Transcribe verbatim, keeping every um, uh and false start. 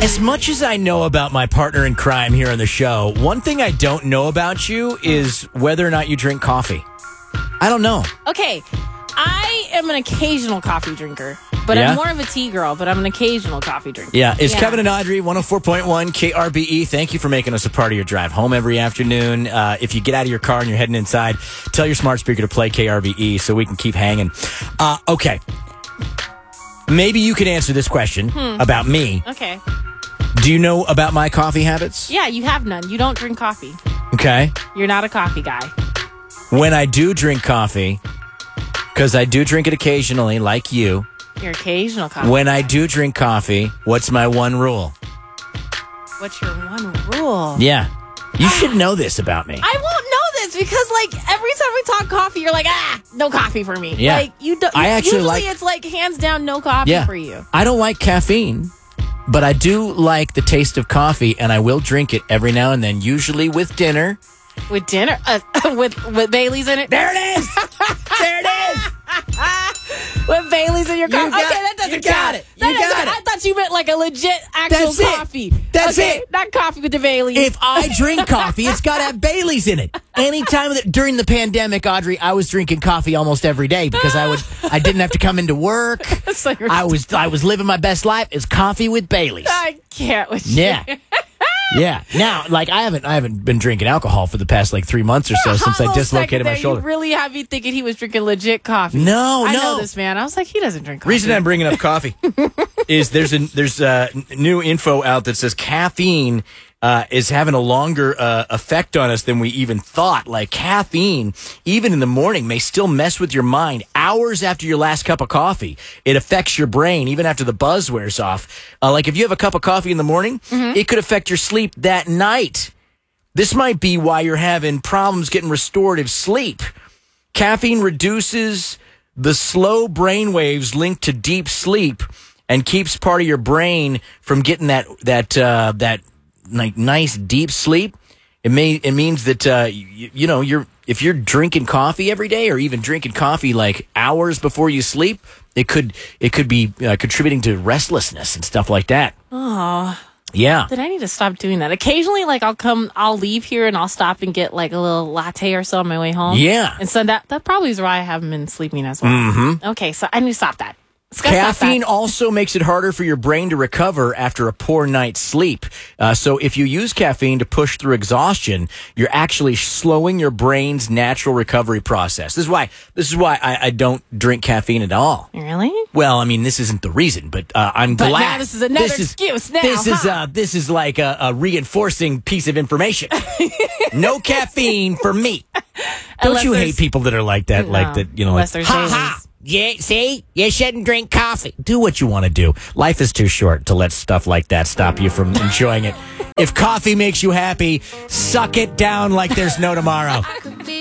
As much as I know about my partner in crime here on the show, one thing I don't know about you is whether or not you drink coffee. I don't know. Okay, I am an occasional coffee drinker, but Yeah? I'm more of a tea girl, but I'm an occasional coffee drinker. Yeah, it's Yeah. Kevin and Audrey, one oh four point one K R B E. Thank you for making us a part of your drive home every afternoon. Uh, if you get out of your car and you're heading inside, tell your smart speaker to play K R B E so we can keep hanging. Uh, okay. Maybe you can answer this question Hmm. about me. Okay. Do you know about my coffee habits? Yeah, you have none. You don't drink coffee. Okay. You're not a coffee guy. When I do drink coffee, because I do drink it occasionally, like you, You're occasional coffee. when I do drink coffee, what's my one rule? What's your one rule? Yeah. You should know this about me. I won't know this because, like, every time we talk coffee, you're like, ah, no coffee for me. Yeah. Like, you don't. I actually usually like- it's like hands down, no coffee Yeah. for you. I don't like caffeine, but I do like the taste of coffee, and I will drink it every now and then, usually with dinner. With dinner, uh, with with Bailey's in it. There it is! There it is! With Bailey's in your coffee. got- okay, that doesn't you got count. it. That You doesn't got count. it. I thought you meant like a legit actual That's it. coffee. That's okay, it. Not coffee with the Bailey's. If I drink coffee, it's got to have Bailey's in it. Anytime that, during the pandemic, Audrey, I was drinking coffee almost every day because I would I didn't have to come into work. So you're- I was I was living my best life. It's coffee with Bailey's. I can't with you. Yeah. Yeah. Now, like I haven't I haven't been drinking alcohol for the past like three months or so For a since hot I little dislocated second my there, shoulder. You really have me thinking he was drinking legit coffee. No, I no. know this man. I was like, he doesn't drink coffee. Reason I'm bringing up coffee is there's a there's uh, n- new info out that says caffeine uh, is having a longer uh, effect on us than we even thought. Like caffeine, even in the morning, may still mess with your mind hours after your last cup of coffee. It affects your brain even after the buzz wears off. Uh, like if you have a cup of coffee in the morning, it could affect your sleep that night. This might be why you're having problems getting restorative sleep. Caffeine reduces the slow brain waves linked to deep sleep and keeps part of your brain from getting that that uh, that like nice deep sleep. It may it means that uh, you, you know you're if you're drinking coffee every day or even drinking coffee like hours before you sleep, it could it could be uh, contributing to restlessness and stuff like that. Oh, Yeah. then I need to stop doing that. Occasionally, like I'll come, I'll leave here and I'll stop and get like a little latte or so on my way home. Yeah. And so that that probably is why I haven't been sleeping as well. Mm-hmm. Okay, so I need to stop that. Just gotta stop Caffeine that. also makes it harder for your brain to recover after a poor night's sleep. Uh, so if you use caffeine to push through exhaustion, you're actually slowing your brain's natural recovery process. This is why. This is why I, I don't drink caffeine at all. Really? Well, I mean, this isn't the reason, but uh, I'm But glad. now this is another excuse now, This is huh? uh, this is like a, a reinforcing piece of information. No caffeine for me. Don't Unless you there's- hate people that are like that? No, like that, you know? unless Like, there's ha Baileys. ha. Yeah, see, you shouldn't drink coffee. Do what you want to do. Life is too short to let stuff like that stop you from enjoying it. If coffee makes you happy, suck it down like there's no tomorrow.